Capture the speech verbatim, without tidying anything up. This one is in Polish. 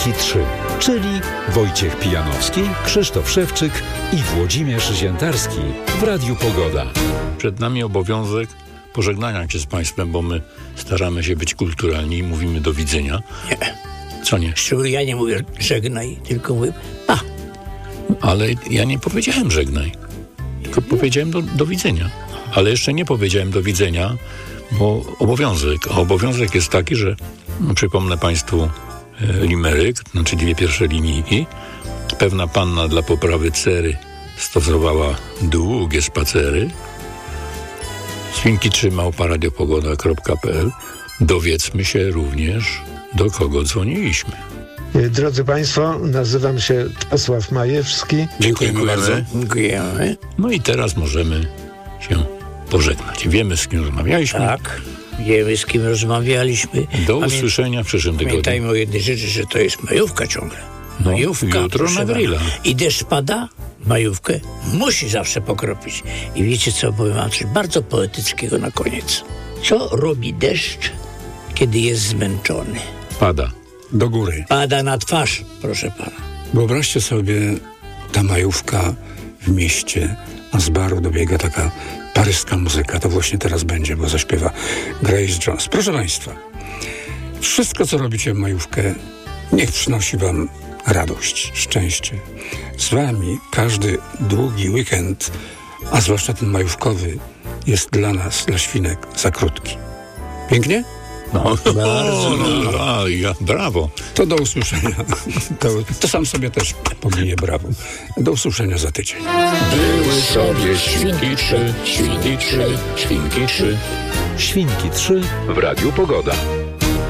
Świnki trzy, czyli Wojciech Pijanowski, Krzysztof Szewczyk i Włodzimierz Ziętarski w Radiu Pogoda. Przed nami obowiązek pożegnania się z Państwem, bo my staramy się być kulturalni i mówimy do widzenia. Nie. Co nie? Szczególnie ja nie mówię żegnaj, tylko mówię pa. Ale ja nie powiedziałem żegnaj, tylko powiedziałem do, do widzenia. Ale jeszcze nie powiedziałem do widzenia, bo obowiązek. A obowiązek jest taki, że no, przypomnę Państwu e, limeryk, znaczy dwie pierwsze linijki. Pewna panna dla poprawy cery stosowała długie spacery. Świnki trzy małpa radiopogoda kropka pe el. Dowiedzmy się również, do kogo dzwoniliśmy. Drodzy Państwo, nazywam się Czesław Majewski. Dziękujemy bardzo. Dziękujemy. No i teraz możemy się pożegnać. Wiemy, z kim rozmawialiśmy. Tak, wiemy, z kim rozmawialiśmy. Do Pamię- usłyszenia w przyszłym tygodniu. Pamiętajmy o jednej rzeczy, że to jest majówka ciągle. No, Majówka, jutro proszę na grilla. pana. I deszcz pada, majówkę musi zawsze pokropić. I wiecie co, powiem wam coś bardzo poetyckiego na koniec. Co robi deszcz, kiedy jest zmęczony? Pada. Do góry. Pada na twarz, proszę pana. Wyobraźcie sobie, ta majówka w mieście, a z baru dobiega taka paryska muzyka. To właśnie teraz będzie, bo zaśpiewa Grace Jones. Proszę Państwa, wszystko, co robicie w majówkę, niech przynosi Wam radość, szczęście. Z Wami każdy długi weekend, a zwłaszcza ten majówkowy, jest dla nas, dla świnek, za krótki. Pięknie? No, bardzo. No, a, ja, brawo. To do usłyszenia. To, to sam sobie też poginie brawo. Do usłyszenia za tydzień. Były sobie świnki trzy, świnki trzy, świnki trzy. Świnki trzy w Radiu Pogoda.